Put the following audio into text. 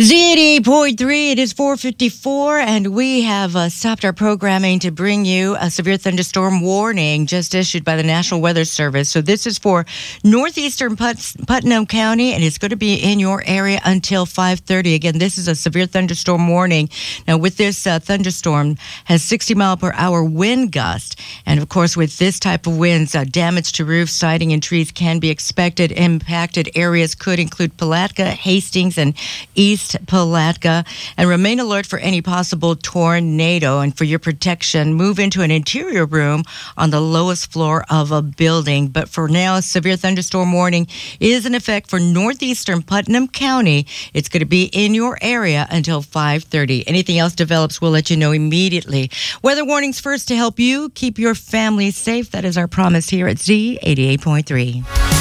Z88.3, it is 4:54, and we have stopped our programming to bring you a severe thunderstorm warning just issued by the National Weather Service. So this is for northeastern Putnam County, and it's going to be in your area until 5:30. Again, this is a severe thunderstorm warning. Now, with this thunderstorm, has 60-mile-per-hour wind gust, and of course, with this type of winds, damage to roofs, siding, and trees can be expected. Impacted areas could include Palatka, Hastings, and East Palatka, and remain alert for any possible tornado. And for your protection, move into an interior room on the lowest floor of a building. But for now, a severe thunderstorm warning is in effect for northeastern Putnam County. It's going to be in your area until 5:30. Anything else develops, we'll let you know immediately. Weather warnings first to help you keep your family safe. That is our promise here at Z88.3.